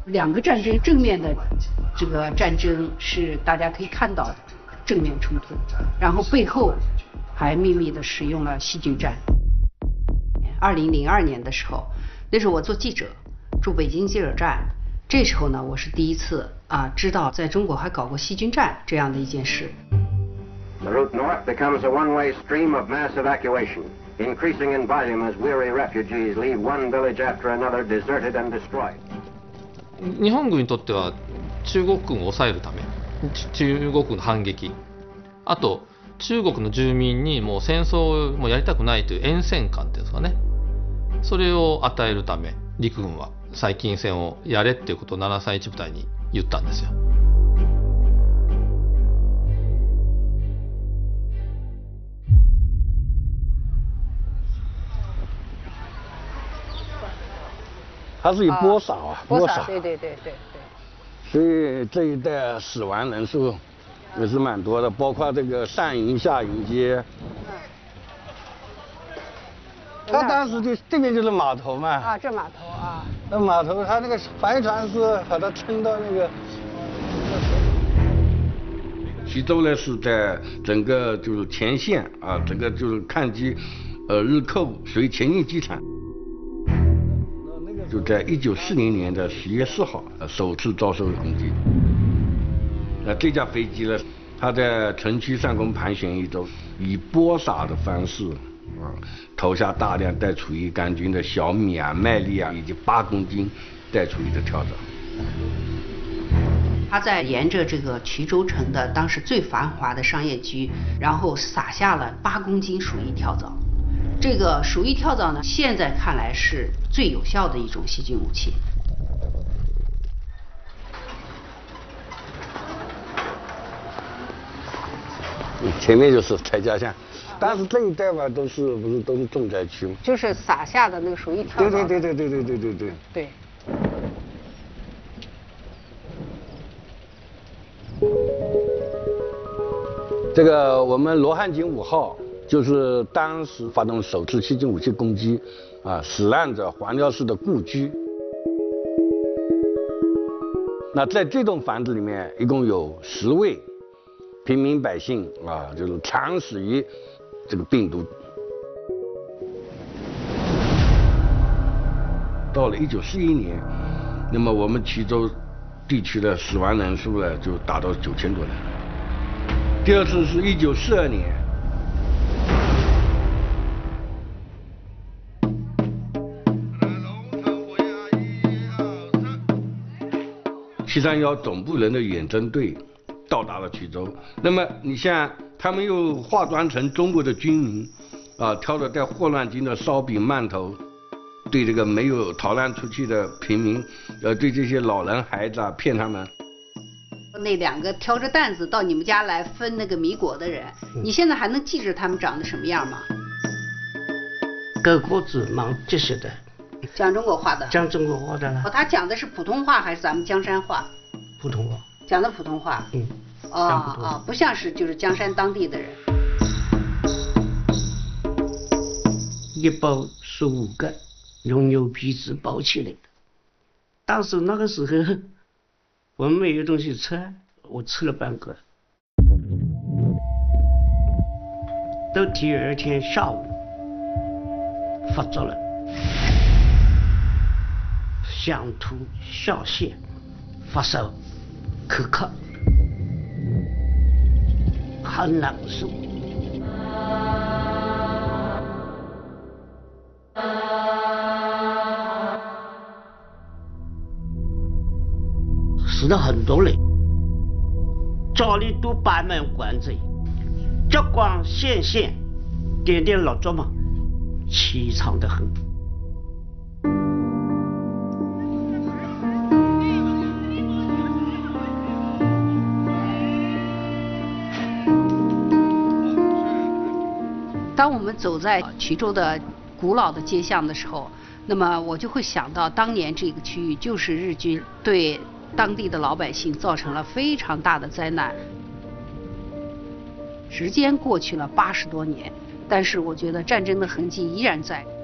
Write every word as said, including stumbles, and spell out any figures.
两个战争正面的这个战争是大家可以看到的正面冲突，然后背后还秘密的使用了细菌战。二零零二年的时候，那时候我做记者，驻北京记者站，这时候呢，我是第一次啊知道在中国还搞过细菌战这样的一件事。 The route north becomes a one-way stream of mass evacuation, increasing in volume as weary refugees leave one village after another deserted and destroyed. 日本軍にとっては中国軍を抑えるため、中国の反撃、あと中国の住民にもう戦争をもうやりたくないという厭戦感っていうんですかね、それを与えるため陸軍は細菌戦をやれっていうことをななさんいち部隊に言ったんですよ。 它是以播撒啊， 播撒，对对对对对。 所以这一带死亡人数也是蛮多的，包括这个上营、下营街。他当时就这边就是码头嘛。 啊，这码头啊。 那码头，他那个帆船是把它撑到那个。衢州呢是在整个就是前线啊，整个就是抗击呃日寇，属于前进机场。就在一九四零年的十月四号，呃，首次遭受攻击。那这架飞机呢，它在城区上空盘旋一周，以播撒的方式，啊，投下大量带厨余杆菌的小米啊、麦粒啊，以及八公斤带厨余的跳蚤。 他在沿着这个衢州城的当时最繁华的商业区，然后撒下了八公斤鼠疫跳蚤。这个鼠疫跳蚤呢，现在看来是最有效的一种细菌武器。 前面就是蔡家巷，但是这一带嘛，都是不是都是重灾区吗？ 就是撒下的那个鼠疫跳蚤。 对对对对对对对对对。 对。 这个我们罗汉井五号。就是当时发动首次细菌武器攻击，啊，死难者黄廖氏的故居。那在这栋房子里面，一共有十位平民百姓啊，就是惨死于这个病毒。到了一九四一年，那么我们衢州地区的死亡人数呢，就达到九千多人。第二次是一九四二年。七三幺总部人的远征队到达了衢州，那么你像他们又化妆成中国的军民，啊，挑着带霍乱菌的烧饼馒头，对这个没有逃难出去的平民，呃，对这些老人孩子啊，骗他们。 那两个挑着担子到你们家来分那个米果的人，嗯、你现在还能记着他们长得什么样吗？ 高个子，蛮结实的。 讲中国话的， 讲中国话的了。 哦，他讲的是普通话还是咱们江山话？ 普通话。 讲的普通话。 嗯。 哦哦，不像是就是江山当地的人。 一包十五个，用牛皮纸包起来的。当时那个时候，我们没有东西吃，我吃了半个。到第二天下午发作了。想吐、笑泻、发烧、口渴，很难受。死了很多人，家里都摆满棺材，烛光显现，点点蜡烛嘛，凄惨得很。 当我们走在衢州的古老的街巷的时候，那么我就会想到，当年这个区域就是日军对当地的老百姓造成了非常大的灾难。时间过去了八十多年，但是我觉得战争的痕迹依然在。